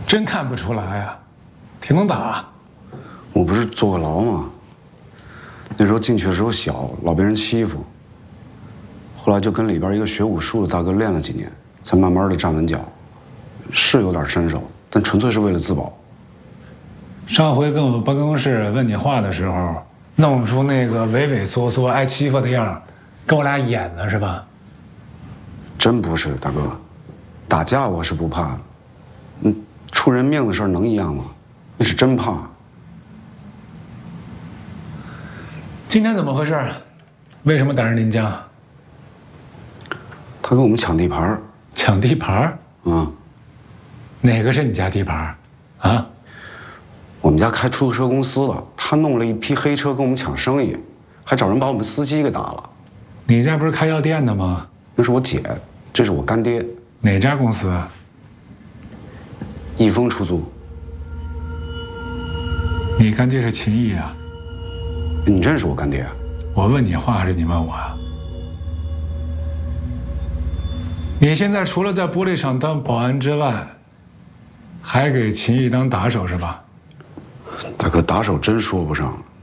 真看不出来呀，挺能打。 我不是坐过牢吗？那时候进去的时候小，老被人欺负。后来就跟里边一个学武术的大哥练了几年，才慢慢的站稳脚。是有点身手，但纯粹是为了自保。 上回跟我办公室问你话的时候，弄出那个畏畏缩缩、挨欺负的样，跟我俩演呢是吧？ 真不是，大哥，打架我是不怕的，出人命的事儿能一样吗？那是真怕。 今天怎么回事？为什么打人您家？ 他跟我们抢地盘。 抢地盘？哪个是你家地盘？啊？ 我们家开出租车公司了，他弄了一批黑车跟我们抢生意，还找人把我们司机给打了。 你家不是开药店的吗？ 那是我姐，这是我干爹。 哪家公司啊？ 益丰出租。 你干爹是秦毅啊？ 你认识我干爹啊？ 我问你话还是你问我啊？你现在除了在玻璃厂当保安之外，还给秦毅当打手是吧？ 大哥，打手真说不上。